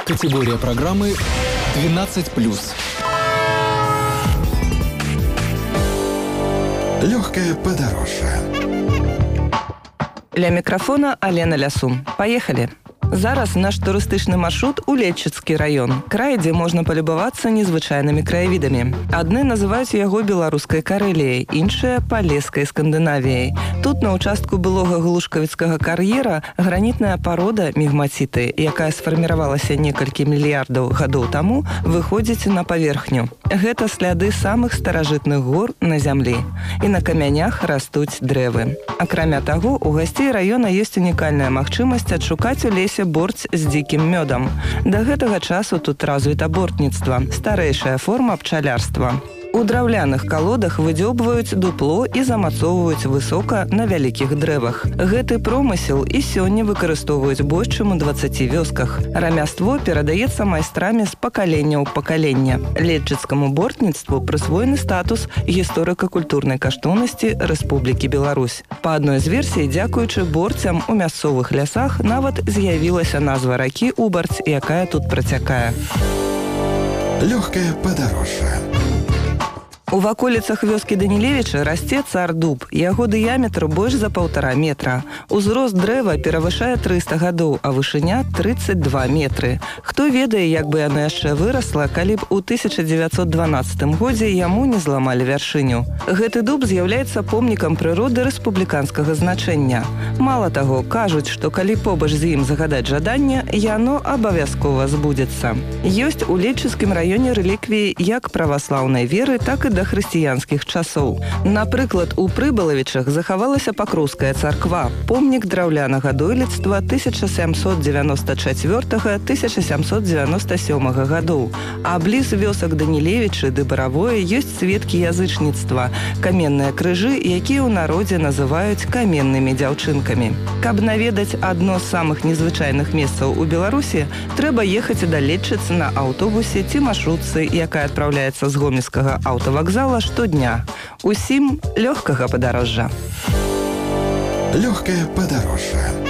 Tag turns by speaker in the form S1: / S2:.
S1: Категория программы 12+.
S2: Легкое подорожье.
S3: Ля мікрафона Алена Лясун. Поехали! Зараз наш турыстычны маршрут у Летчыцкі раён. Край, дзе можна палюбавацца незвычайнымі краявідамі. Адны называюць яго беларускай Карэліяй, іншыя – палескай Скандынавіяй. Тут на ўчастку былога глушкавіцкага кар'ера гранітная парода мігмаціты, якая сфарміравалася некалькі мільярдаў гадоў таму, выходзіць на паверхню. Гэта сляды самых старажытных гор на зямлі. І на камянях растуць дрэвы. Акрамя таго, у гасцей раёна ёсць унікальная магчымасць адшукаць у лесе борць з дзікім мёдам. Да гэтага часу тут развіта бортніцтва, старэйшая форма пчалярства. У драўляных калодах выдзёбваюць дупло і замацоўваюць высока на вялікіх дрэвах. Гэты промысел і сёння выкарыстоўваюць больш чым у 20 вёсках. Рамяство перадаецца майстрамі з пакалення ў пакаленне. Летчыцкаму бортніцтву прысвоены статус гісторыка-культурнай каштоўнасці Рэспублікі Беларусь. Па адной з версій, дзякуючы борцям у мясцовых лясах нават з'явілася назва ракі Убарць, якая тут працякае.
S2: Легкое подорожье.
S3: У ваколіцах вёскі Данілевіча расце цар дуб. Яго дыяметр больш за 1,5 метра. Узрост дрэва перавышае 300 гадоў, а вышыня 32 метры. Хто ведае, як бы яно яшчэ вырасла, калі б у 1912 годзе яму не зламалі вяршыню. Гэты дуб з'яўляецца помнікам прыроды рэспубліканскага значэння. Мала таго, кажуць, што калі побач з ім загадаць жаданне, яно абавязкова збудзецца. Ёсць у Летчыцкім раёне рэліквіі як праваслаўнай веры, так і да хрысціянскіх часоў. Напрыклад, у Прыбалавічах захавалася Пакроўская царква, помнік драўлянага дойлідства 1794-1797 гадоў. А бліз вёсак Данілевічы ды Баравое ёсць сведкі язычніцтва, каменныя крыжы, якія ў народзе называюць каменнымі дзяўчынкамі. Каб наведаць адно з самых незвычайных месцаў у Беларусі, трэба ехаць да Летчыцы на аўтобусе ці маршрутцы, якая адпраўляецца з гомельскага аўтавакзала штодня. Усім лёгкага падарожжа.
S2: Легкое подорожье.